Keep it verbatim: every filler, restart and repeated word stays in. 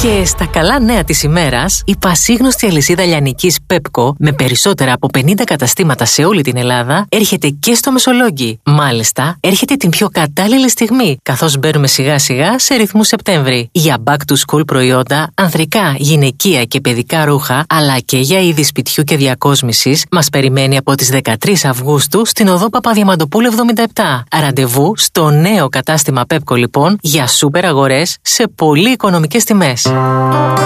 Και στα καλά νέα της ημέρας, η πασίγνωστη αλυσίδα λιανικής Pepco με περισσότερα από πενήντα καταστήματα σε όλη την Ελλάδα έρχεται και στο Μεσολόγγι. Μάλιστα, έρχεται την πιο κατάλληλη στιγμή, καθώς μπαίνουμε σιγά σιγά σε ρυθμού Σεπτέμβρη. Για back to school προϊόντα, ανδρικά, γυναικεία και παιδικά ρούχα, αλλά και για είδη σπιτιού και διακόσμησης, μας περιμένει από τις δεκατρείς Αυγούστου στην οδό Παπαδιαμαντοπούλου εβδομήντα επτά. Ραντεβού στο νέο κατάστημα Pepco λοιπόν για σούπερ αγορές σε πολύ οικονομικές τιμές.